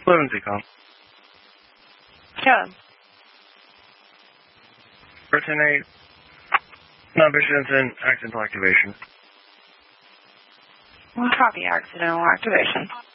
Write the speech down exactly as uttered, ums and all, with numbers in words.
Fluency call. Yeah. Person eight. Non-vigilance and accidental activation. Copy accidental activation.